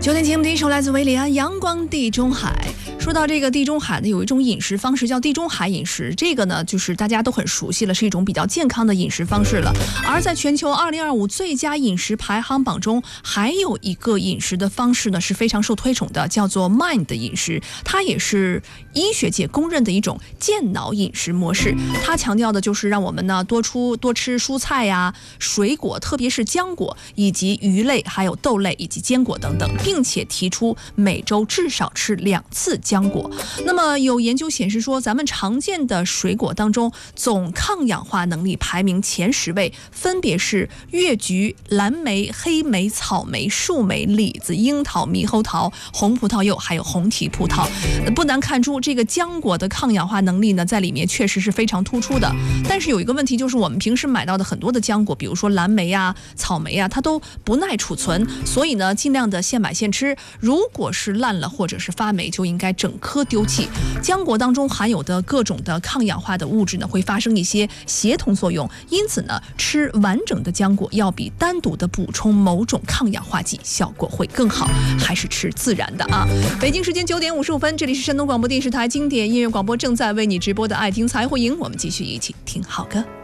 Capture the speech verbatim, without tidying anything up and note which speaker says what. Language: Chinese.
Speaker 1: 九点节目第一首来自维里安《阳光地中海》。说到这个地中海呢，有一种饮食方式叫地中海饮食，这个呢就是大家都很熟悉了，是一种比较健康的饮食方式了。而在全球二零二五最佳饮食排行榜中，还有一个饮食的方式呢是非常受推崇的，叫做 M I N D 的饮食，它也是医学界公认的一种健脑饮食模式。它强调的就是让我们呢多出多吃蔬菜呀、水果，特别是浆果以及鱼类，还有豆类以及坚果等等，并且提出每周至少吃两次浆果。那么有研究显示说，咱们常见的水果当中，总抗氧化能力排名前十位分别是越橘、蓝莓、黑莓、草莓、树莓、李子、樱桃、猕猴桃、红葡萄柚，还有红提葡萄。不难看出，这个浆果的抗氧化能力呢，在里面确实是非常突出的。但是有一个问题，就是我们平时买到的很多的浆果，比如说蓝莓啊、草莓啊，它都不耐储存，所以呢，尽量的现买现吃。如果是烂了或者是发霉，就应该整颗丢弃。浆果当中含有的各种的抗氧化的物质呢，会发生一些协同作用，因此呢，吃完整的浆果要比单独的补充某种抗氧化剂效果会更好，还是吃自然的啊。北京时间九点五十五分，这里是山东广播电视台经典音乐广播正在为你直播的爱听财会营，我们继续一起听好歌。